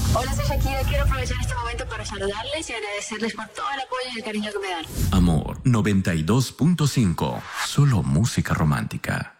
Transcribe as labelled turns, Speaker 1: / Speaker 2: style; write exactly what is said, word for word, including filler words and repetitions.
Speaker 1: Hola, soy Shakira. Quiero aprovechar este momento para saludarles y agradecerles por todo el apoyo y el cariño que me dan.
Speaker 2: Amor noventa y dos punto cinco. Solo música romántica.